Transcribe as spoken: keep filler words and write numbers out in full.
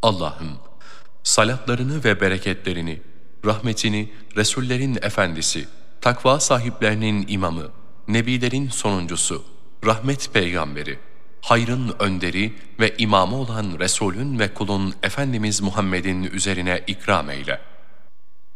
Allah'ım, salatlarını ve bereketlerini, rahmetini Resullerin efendisi, takva sahiplerinin imamı, nebilerin sonuncusu, rahmet peygamberi, hayrın önderi ve imamı olan Resulün ve kulun Efendimiz Muhammed'in üzerine ikram eyle.